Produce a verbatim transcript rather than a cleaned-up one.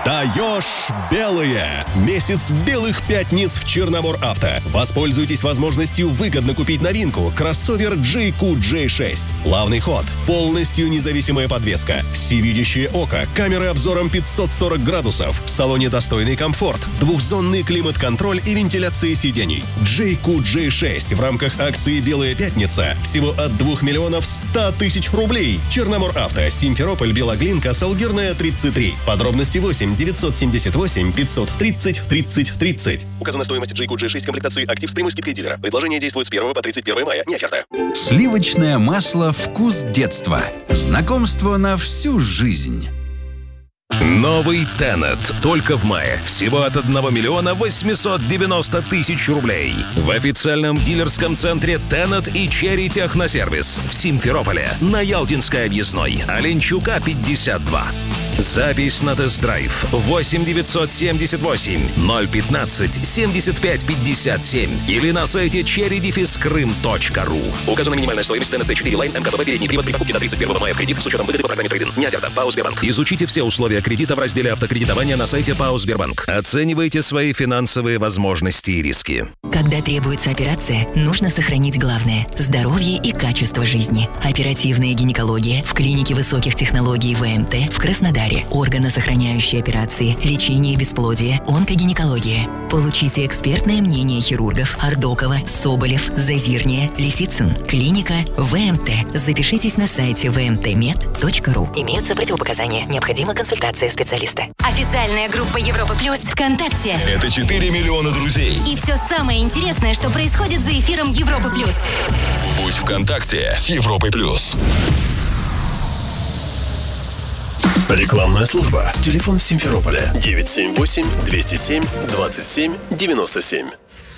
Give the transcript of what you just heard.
Даешь белые! Месяц белых пятниц в Черномор Авто. Воспользуйтесь возможностью выгодно купить новинку – кроссовер джей кью джей шесть. Плавный ход, полностью независимая подвеска, всевидящее око, камеры обзором пятьсот сорок градусов, в салоне достойный комфорт, двухзонный климат-контроль и вентиляция сидений. джей кью джей шесть в рамках акции «Белая пятница» всего от двух миллионов ста тысяч рублей. Черномор Авто, Симферополь, Белоглинка, Салгирная, тридцать три. Подробности восемь девятьсот семьдесят восемь пятьсот тридцать тридцать тридцать. Указана стоимость джей кью джей шесть комплектации «Актив» с прямой скидкой дилера. Предложение действует с первого по тридцать первое мая. Не оферта. Сливочное масло «Вкус детства». Знакомство на всю жизнь. Новый Тенет. Только в мае. Всего от одного миллиона восемьсот девяносто тысяч рублей. В официальном дилерском центре Тенет и Черри Техносервис в Симферополе. На Ялтинской объездной. Оленчука, пятьдесят два. Запись на тест-драйв восемь девятьсот семьдесят восемь ноль пятнадцать семьдесят пять пятьдесят семь или на сайте черри дефис крым точка ру. Указана минимальная стоимость Тенет Т четыре Line эм ка тэ вэ передний привод при покупке до тридцать первого мая в кредит с учетом выгоды по программе трейд-ин. Не оферта. ПАО «Сбербанк». Изучите все условия кредита в разделе автокредитования на сайте ПАО «Сбербанк». Оценивайте свои финансовые возможности и риски. Когда требуется операция, нужно сохранить главное – здоровье и качество жизни. Оперативная гинекология в клинике высоких технологий вэ эм тэ в Краснодаре. Органосохраняющие операции, лечение бесплодия, онкогинекология. Получите экспертное мнение хирургов Ардокова, Соболев, Зазирния, Лисицын. Клиника вэ эм тэ. Запишитесь на сайте вэ эм тэ мед точка ру. Имеются противопоказания. Необходима консультация специалиста. Официальная группа Европа Плюс ВКонтакте. Это четыре миллиона друзей. И все самое интересное, что происходит за эфиром Европы Плюс. Будь ВКонтакте с Европой Плюс. Рекламная служба. Телефон в Симферополе девять семь восемь двести семь двадцать семь девяносто семь.